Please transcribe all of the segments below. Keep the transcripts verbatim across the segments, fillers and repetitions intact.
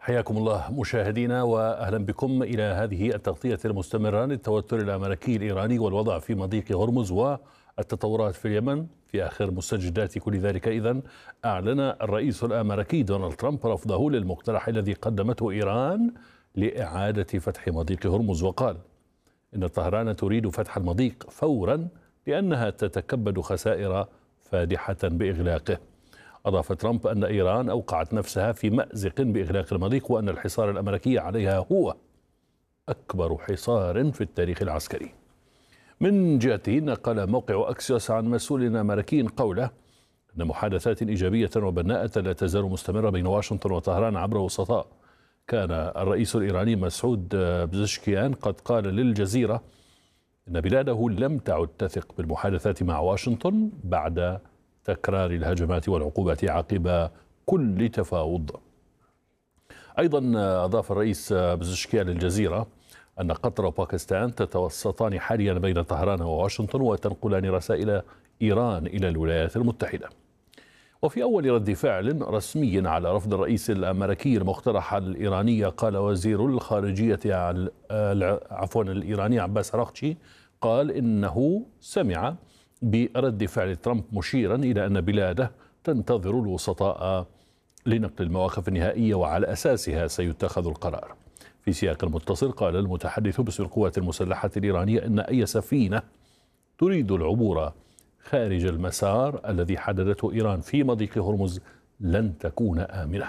حياكم الله مشاهدينا واهلا بكم الى هذه التغطيه المستمره للتوتر الامريكي الايراني والوضع في مضيق هرمز والتطورات في اليمن. في اخر مستجدات كل ذلك اذن اعلن الرئيس الامريكي دونالد ترامب رفضه للمقترح الذي قدمته ايران لاعاده فتح مضيق هرمز، وقال ان طهران تريد فتح المضيق فورا لانها تتكبد خسائر فادحه باغلاقه. أضاف ترامب أن إيران أوقعت نفسها في مأزق بإغلاق المضيق، وأن الحصار الأمريكي عليها هو أكبر حصار في التاريخ العسكري. من جهته نقل موقع أكسيوس عن مسؤول أمريكي قوله أن محادثات إيجابية وبناءة لا تزال مستمرة بين واشنطن وطهران عبر وسطاء. كان الرئيس الإيراني مسعود بزشكيان قد قال للجزيرة أن بلاده لم تعد تثق بالمحادثات مع واشنطن بعد تكرار الهجمات والعقوبات عقب كل تفاوض. أيضا أضاف الرئيس بزشكيان للجزيرة أن قطر وباكستان تتوسطان حاليا بين طهران وواشنطن وتنقلان رسائل إيران إلى الولايات المتحدة. وفي أول رد فعل رسمي على رفض الرئيس الأمريكي المقترح الإيراني، قال وزير الخارجية عفوا الإيراني عباس عراقچي قال إنه سمع برد فعل ترامب، مشيرا إلى أن بلاده تنتظر الوسطاء لنقل المواقف النهائية وعلى أساسها سيتخذ القرار. في سياق متصل قال المتحدث باسم القوات المسلحة الإيرانية أن أي سفينة تريد العبور خارج المسار الذي حددته إيران في مضيق هرمز لن تكون آمنة.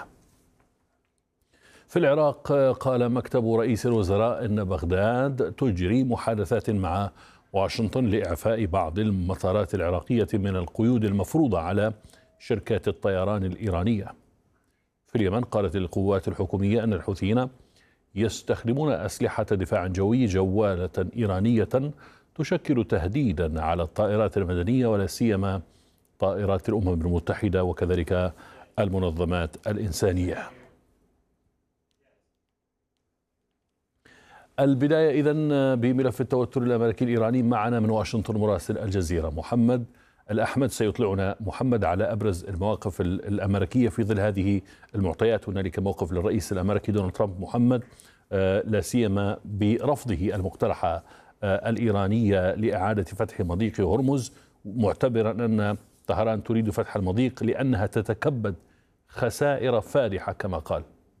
في العراق قال مكتب رئيس الوزراء أن بغداد تجري محادثات مع واشنطن لإعفاء بعض المطارات العراقية من القيود المفروضة على شركات الطيران الإيرانية. في اليمن قالت القوات الحكومية أن الحوثيين يستخدمون أسلحة دفاع جوي جوالة إيرانية تشكل تهديدا على الطائرات المدنية ولا سيما طائرات الأمم المتحدة وكذلك المنظمات الإنسانية. البداية إذن بملف التوتر الأمريكي الإيراني. معنا من واشنطن مراسل الجزيرة محمد الأحمد، سيطلعنا محمد على أبرز المواقف الأمريكية في ظل هذه المعطيات. هنالك موقف للرئيس الأمريكي دونالد ترامب محمد لا سيما برفضه المقترح الإيراني لإعادة فتح مضيق هرمز، معتبرا أن طهران تريد فتح المضيق لأنها تتكبد خسائر فادحة كما قال.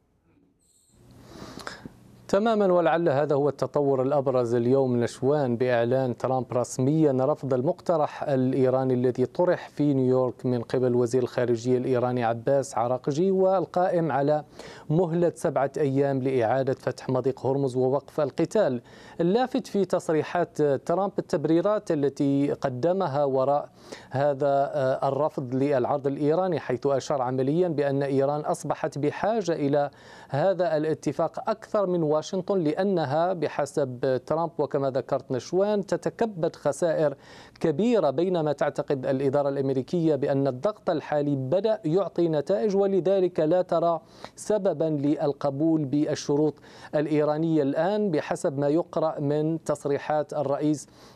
تماما، ولعل هذا هو التطور الأبرز اليوم نشوان بإعلان ترامب رسميا رفض المقترح الإيراني الذي طرح في نيويورك من قبل وزير الخارجية الإيراني عباس عراقجي، والقائم على مهلة سبعة أيام لإعادة فتح مضيق هرمز ووقف القتال. اللافت في تصريحات ترامب التبريرات التي قدمها وراء هذا الرفض للعرض الإيراني، حيث أشار عمليا بأن إيران أصبحت بحاجة إلى هذا الاتفاق أكثر من واشنطن، لأنها بحسب ترامب وكما ذكرت نشوان تتكبد خسائر كبيرة، بينما تعتقد الإدارة الأمريكية بأن الضغط الحالي بدأ يعطي نتائج، ولذلك لا ترى سببا للقبول بالشروط الإيرانية الآن بحسب ما يقرأ من تصريحات الرئيس